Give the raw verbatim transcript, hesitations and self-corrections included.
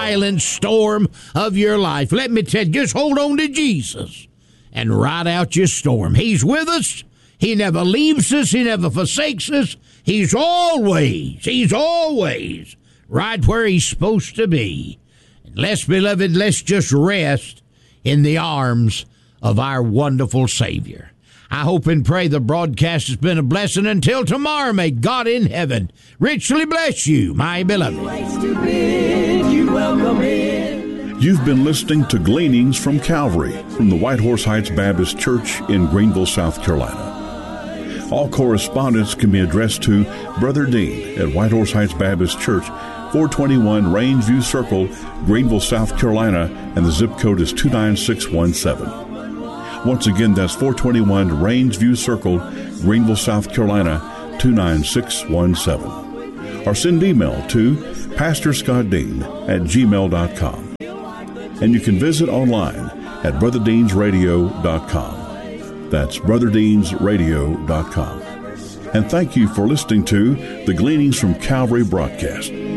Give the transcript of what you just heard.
violent storm of your life, let me tell you, just hold on to Jesus and ride out your storm. He's with us. He never leaves us. He never forsakes us. He's always, he's always right where he's supposed to be. And let's, beloved, let's just rest in the arms of our wonderful Savior. I hope and pray the broadcast has been a blessing. Until tomorrow, may God in heaven richly bless you, my beloved. You've been listening to Gleanings from Calvary from the White Horse Heights Baptist Church in Greenville, South Carolina. All correspondence can be addressed to Brother Dean at White Horse Heights Baptist Church, four twenty-one Rangeview Circle, Greenville, South Carolina, and the zip code is two nine six one seven. Once again, that's four twenty-one Rangeview Circle, Greenville, South Carolina, two nine six one seven. Or send email to pastor scott dean at gmail dot com. And you can visit online at brother deans radio dot com. That's brother deans radio dot com. And thank you for listening to the Gleanings from Calvary broadcast.